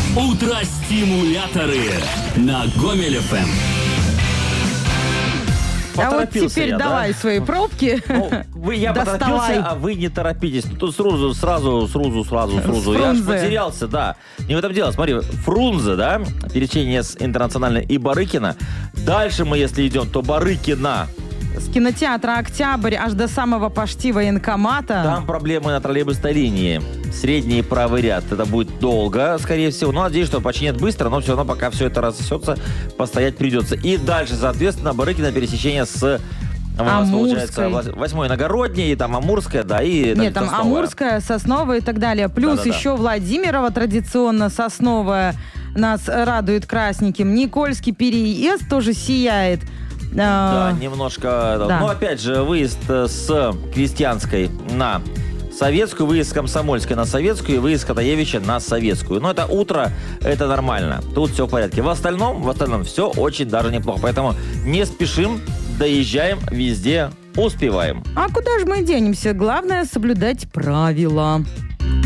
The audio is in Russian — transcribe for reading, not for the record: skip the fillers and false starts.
Утро-стимуляторы на Гомель ФМ. А вот теперь давай свои пробки. Я поторопился, а вы не торопитесь. Тут сразу. Я ж потерялся, да. Не в этом дело. Смотри, Фрунзе, да, пересечение с Интернациональной и Барыкина. Дальше мы, если идем, то Барыкина. С кинотеатра «Октябрь» аж до самого почти военкомата. Там проблемы на троллейбусной линии. Средний правый ряд. Это будет долго, скорее всего. Но надеюсь, что починят быстро, но все равно пока все это рассосется, постоять придется. И дальше, соответственно, Барыкина пересечение с... Амурской. 8-й Иногородней, там Амурская, да, и... Нет, там Сосновая. Амурская, Сосновая и так далее. Плюс еще Владимирова, традиционно Сосновая, нас радует красненьким. Никольский переезд тоже сияет. Да, немножко... Да. Но опять же, выезд с Крестьянской на Советскую, выезд с Комсомольской на Советскую и выезд с Катаевича на Советскую. Но это утро, это нормально. Тут все в порядке. В остальном все очень даже неплохо. Поэтому не спешим, доезжаем, везде успеваем. А куда же мы денемся? Главное соблюдать правила.